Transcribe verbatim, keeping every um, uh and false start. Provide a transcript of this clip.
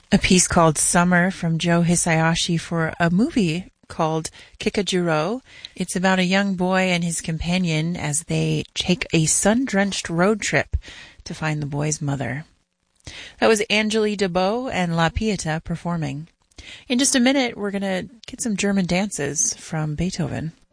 A piece called Summer from Joe Hisayashi for a movie called Kikajiro. It's about a young boy and his companion as they take a sun-drenched road trip to find the boy's mother. That was Angélie Debaux and La Pieta performing. In just a minute, we're going to get some German dances from Beethoven.